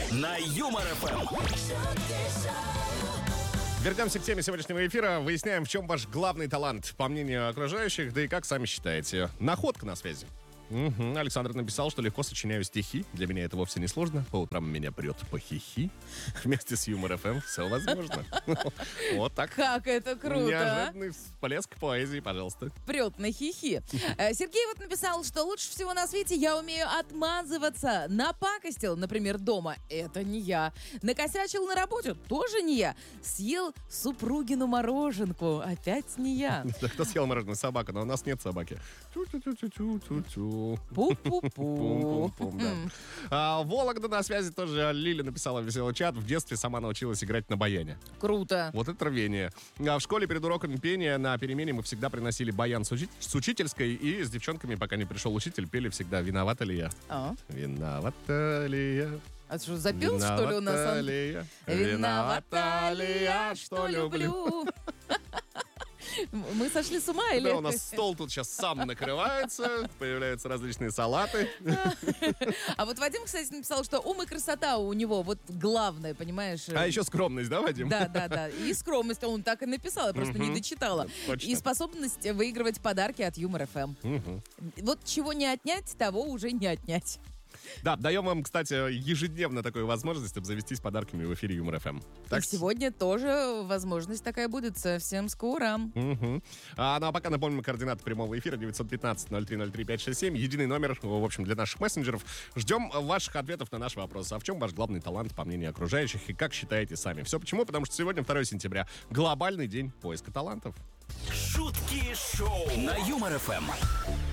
на Юмор ФМ. Вернемся к теме сегодняшнего эфира. Выясняем, в чем ваш главный талант, по мнению окружающих, да и как сами считаете. Находка на связи. Александр написал, что легко сочиняю стихи. Для меня это вовсе не сложно. По утрам меня прет по хихи. Вместе с Юмор ФМ все возможно. Вот так. Как это круто. Неожиданный всплеск поэзии, пожалуйста. Прет на хихи. Сергей вот написал, что лучше всего на свете я умею отмазываться. Напакостил, например, дома. Это не я. Накосячил на работе. Тоже не я. Съел супругину мороженку. Опять не я. Да, кто съел мороженое? Собака, но у нас нет собаки. Тю-тю-тю-тю-тю-тю. Пу-пу-пу. Пум-пум-пум, да. Вологда на связи тоже. Лиля написала в веселый чат. В детстве сама научилась играть на баяне. Круто. Вот это рвение. В школе перед уроком пения на перемене мы всегда приносили баян с учительской, и с девчонками, пока не пришел учитель, пели всегда «Виновата ли я?» Виновата ли я? А что, запел, что ли, у нас? Виновата ли я? Виновата ли я, что люблю? Мы сошли с ума или? Да, у нас стол тут сейчас сам накрывается, появляются различные салаты. А вот Вадим, кстати, написал, что ум и красота у него вот главное, понимаешь? А еще скромность, да, Вадим? Да. И скромность, он так и написал, я просто не дочитала. Точно. И способность выигрывать подарки от Юмор ФМ. Вот чего не отнять, того уже не отнять. Да, даем вам, кстати, ежедневно такую возможность обзавестись подарками в эфире Юмор ФМ. И сегодня тоже возможность такая будет совсем скоро. Ну а пока напомним координаты прямого эфира 915-0303-567. Единый номер, в общем, для наших мессенджеров. Ждем ваших ответов на наш вопрос. А в чем ваш главный талант, по мнению окружающих, и как считаете сами? Все почему? Потому что сегодня 2 сентября. Глобальный день поиска талантов. Шутки шоу на Юмор ФМ.